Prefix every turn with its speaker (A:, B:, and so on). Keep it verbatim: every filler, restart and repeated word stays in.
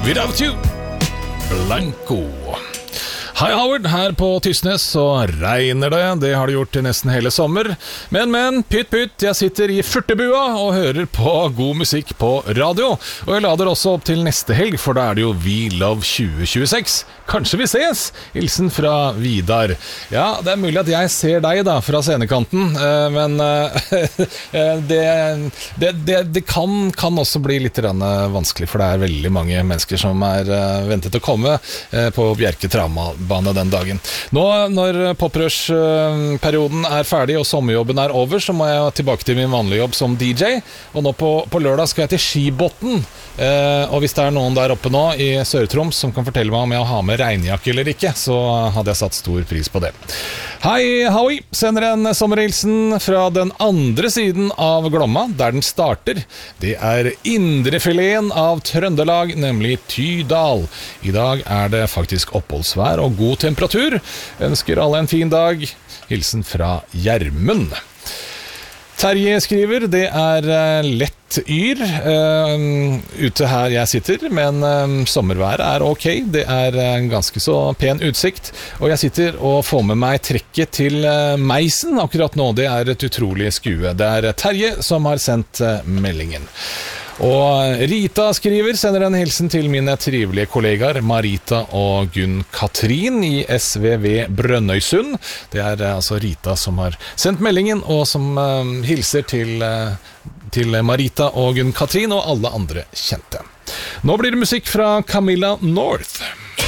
A: Without You, Blanco. Hei Howard, her på Tysnes så regner det, det har det gjort til nesten hele sommer. Men, men, pytt, pytt, jeg sitter i furtebua og hører på god musikk på radio. Og jeg lader også opp til neste helg, for da er det jo We Love tjue tjueseks. Kanskje vi ses? Hilsen fra Vidar. Ja, det er mulig at jeg ser deg da, fra scenekanten, men det, det, det, det kan, kan også bli litt vanskelig, for det er veldig mange mennesker som er ventet å komme på Bjerke Travbane den dagen. Nå, når poprush-perioden er ferdig og sommerjobben er over, så må jeg tilbake til min vanlige jobb som D J, og nå på, på lørdag skal jeg til Skibotn. Og hvis det er noen der oppe nå i Sør-Troms som kan fortelle meg om jeg har med regnjakke eller ikke, så hadde jeg satt stor pris på det. Hei Howie, sender en sommerhilsen fra den andre siden av Glomma, der den starter. Det er indrefileten av Trøndelag, nemlig Tydal. I dag er det faktisk oppholdsvær og god temperatur. Ønsker alle en fin dag. Hilsen fra Gjermund. Terje skriver, det er lett yr uh, ute her jeg sitter, men uh, sommerværet er ok, det er uh, ganske så pen utsikt, og jeg sitter og får med meg trekket til uh, meisen akkurat nå. Det er et utrolig skue. Det er Terje som har sendt uh, meldingen. Og Rita skriver, sender en hilsen til mine trivelige kollegaer Marita og Gunn Katrin i S V V Brønnøysund. Det er altså Rita som har sendt meldingen, og som uh, hilser til, uh, til Marita og Gunn Katrin og alle andre kjente. Nå blir det musikk fra Camilla North.